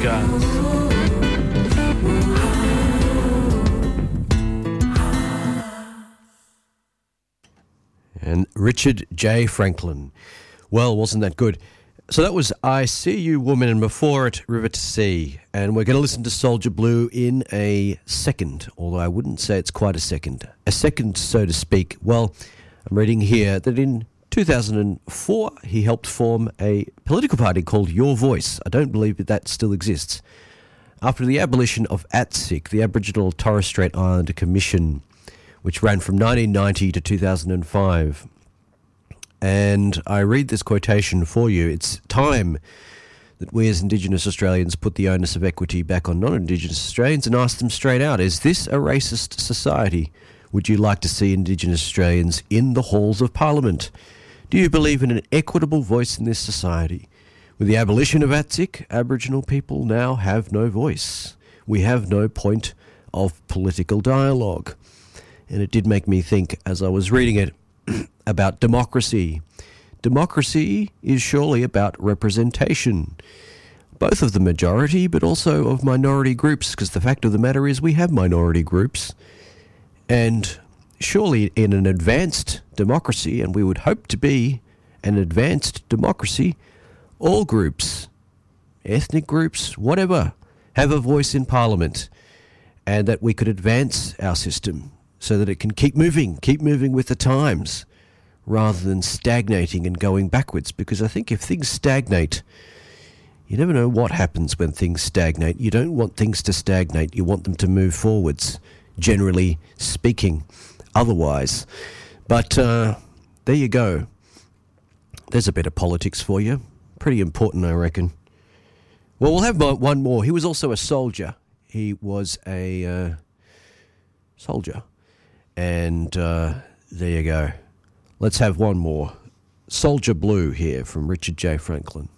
guys. And Richard J. Franklin. Well, wasn't that good? So that was I See You Woman, and before it, River to Sea. And we're going to listen to Soldier Blue in a second, although I wouldn't say it's quite a second. A second, so to speak. Well, I'm reading here that in 2004, he helped form a political party called Your Voice. I don't believe that still exists. After the abolition of ATSIC, the Aboriginal Torres Strait Islander Commission, which ran from 1990 to 2005. And I read this quotation for you. It's time that we as Indigenous Australians put the onus of equity back on non-Indigenous Australians and ask them straight out, is this a racist society? Would you like to see Indigenous Australians in the halls of Parliament? Do you believe in an equitable voice in this society? With the abolition of ATSIC, Aboriginal people now have no voice. We have no point of political dialogue. And it did make me think, as I was reading it, about democracy. Democracy is surely about representation, both of the majority, but also of minority groups, because the fact of the matter is we have minority groups. And surely in an advanced democracy, and we would hope to be an advanced democracy, all groups, ethnic groups, whatever, have a voice in Parliament, and that we could advance our system so that it can keep moving with the times, rather than stagnating and going backwards. Because I think if things stagnate, you never know what happens when things stagnate. You don't want things to stagnate. You want them to move forwards, generally speaking, otherwise. But there you go. There's a bit of politics for you. Pretty important, I reckon. Well, we'll have one more. He was also a soldier. He was a soldier. And there you go. Let's have one more. Soldier Blue here from Richard J. Franklin.